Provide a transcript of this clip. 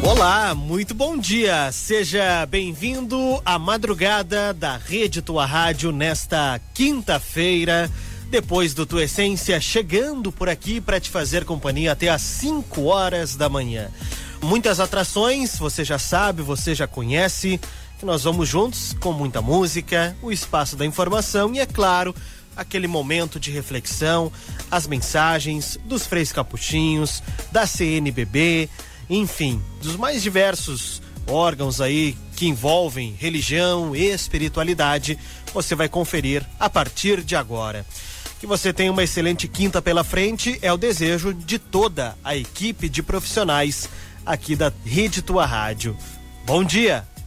Olá, muito bom dia. Seja bem-vindo à madrugada da Rede Tua Rádio nesta quinta-feira, depois do Tua Essência, chegando por aqui para te fazer companhia até às 5 horas da manhã. Muitas atrações, você já sabe, você já conhece, que nós vamos juntos com muita música, o espaço da informação e, é claro, aquele momento de reflexão, as mensagens dos Freis Capuchinhos, da CNBB, enfim, dos mais diversos órgãos aí que envolvem religião e espiritualidade, você vai conferir a partir de agora. Que você tenha uma excelente quinta pela frente é o desejo de toda a equipe de profissionais aqui da Rede Tua Rádio. Bom dia!